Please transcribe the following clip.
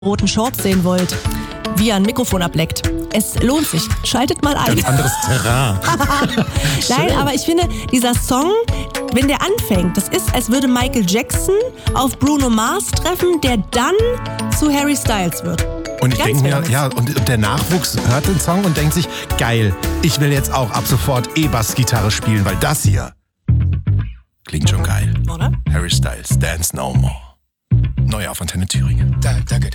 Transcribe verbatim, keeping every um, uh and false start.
roten Shorts sehen wollt, wie er ein Mikrofon ableckt. Es lohnt sich. Schaltet mal ein. Ganz anderes Terrain. Nein, aber ich finde, dieser Song, wenn der anfängt, das ist, als würde Michael Jackson auf Bruno Mars treffen, der dann zu Harry Styles wird. Und ich Ganz denke mir, fairness. ja, und der Nachwuchs hört den Song und denkt sich, geil, ich will jetzt auch ab sofort E-Bass-Gitarre spielen, weil das hier klingt schon geil. Oder? Harry Styles, Dance No More. Neu auf Antenne Thüringen. Da, da, da.